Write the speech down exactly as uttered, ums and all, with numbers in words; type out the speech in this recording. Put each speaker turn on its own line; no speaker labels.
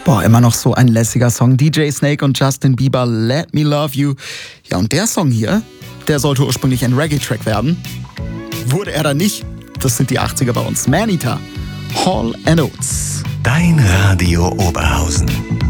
Boah, immer noch so ein lässiger Song. D J Snake und Justin Bieber, Let Me Love You. Ja, und der Song hier, der sollte ursprünglich ein Reggae-Track werden. Wurde er dann nicht. Das sind die achtziger bei uns. Maneater, Hall and Oates.
Dein Radio Oberhausen.